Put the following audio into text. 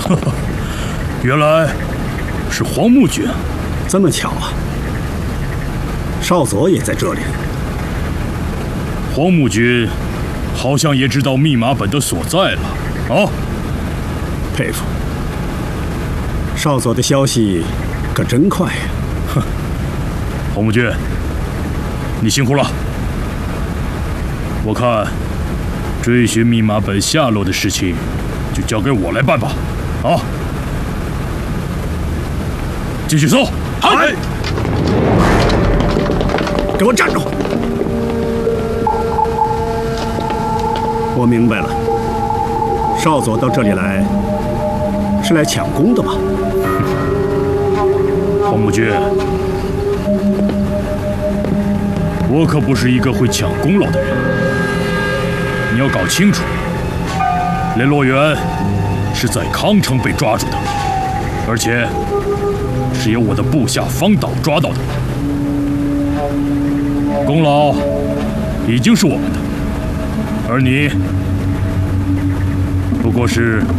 原来是黄木君啊！ 这么巧啊！少佐也在这里。 黄木君好像也知道密码本的所在了啊！ 佩服，少佐的消息可真快呀！ 哼，黄木君，你辛苦了。我看追寻密码本下落的事情，就交给我来办吧。啊！继续搜。 嗨！给我站住！我明白了，少佐到这里来是来抢功的吧？ 黄木君，我可不是一个会抢功劳的人。你要搞清楚，雷洛元是在康城被抓住的，而且是由我的部下方岛抓到的。功劳已经是我们的，而你不过是